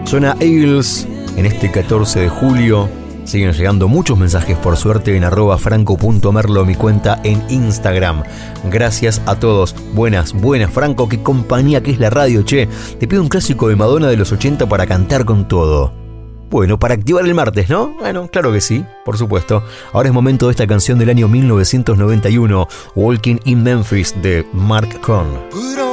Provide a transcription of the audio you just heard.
Suena Eagles en este 14 de julio. Siguen llegando muchos mensajes, por suerte, en @franco.merlo, mi cuenta en Instagram. Gracias a todos. Buenas, Franco, qué compañía que es la radio, che. Te pido un clásico de Madonna de los 80 para cantar con todo. Bueno, para activar el martes, ¿no? Bueno, claro que sí, por supuesto. Ahora es momento de esta canción del año 1991, Walking in Memphis, de Mark Cohn.